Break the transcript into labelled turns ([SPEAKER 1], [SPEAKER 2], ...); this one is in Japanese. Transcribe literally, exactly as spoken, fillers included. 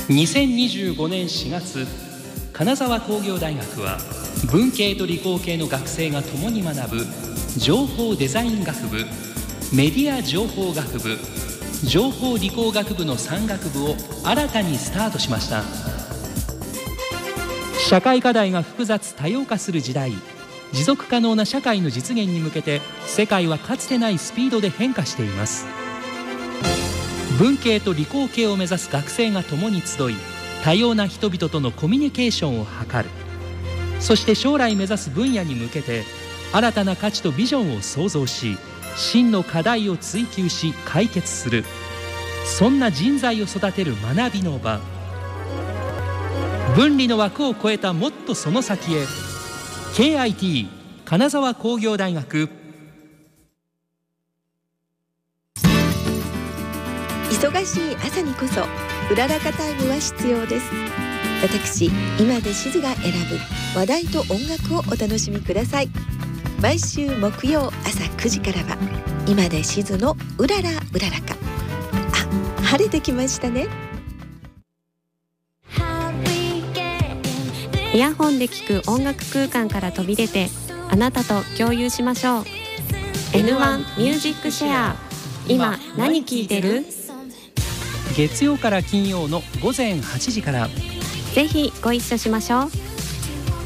[SPEAKER 1] にせんにじゅうごねんしがつ、金沢工業大学は文系と理工系の学生が共に学ぶ情報デザイン学部、メディア情報学部、情報理工学部のさん学部を新たにスタートしました。社会課題が複雑多様化する時代、持続可能な社会の実現に向けて世界はかつてないスピードで変化しています。文系と理工系を目指す学生が共に集い、多様な人々とのコミュニケーションを図る。そして将来目指す分野に向けて新たな価値とビジョンを創造し、真の課題を追求し解決する。そんな人材を育てる学びの場。分離の枠を超えたもっとその先へ。 ケーアイティー 金沢工業大学。
[SPEAKER 2] 忙しい朝にこそうららかタイムは必要です。私今でしずが選ぶ話題と音楽をお楽しみください。毎週木曜朝くじからは今でしずのうららうららか。あ、晴れてきましたね。
[SPEAKER 3] イヤホンで聴く音楽空間から飛び出て、あなたと共有しましょう。 エヌワン ミュージックシェア。今何聴いてる？
[SPEAKER 1] 月曜から金曜のごぜんはちじから。
[SPEAKER 3] ぜひご一緒しましょう。